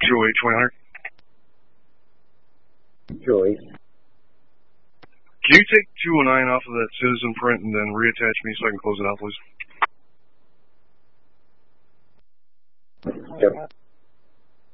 208, 2000. 208. Can you take 209 off of that citizen print and then reattach me so I can close it out, please? Yep.